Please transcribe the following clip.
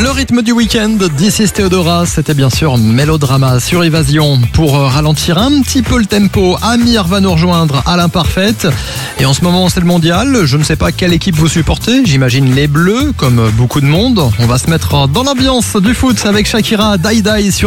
Le rythme du week-end, This is Théodora, c'était bien sûr Mélodrama sur Évasion. Pour ralentir un petit peu le tempo, Amir va nous rejoindre à l'imparfaite. Et en ce moment, c'est le mondial. Je ne sais pas quelle équipe vous supportez. J'imagine les Bleus, comme beaucoup de monde. On va se mettre dans l'ambiance du foot avec Shakira, Die Die sur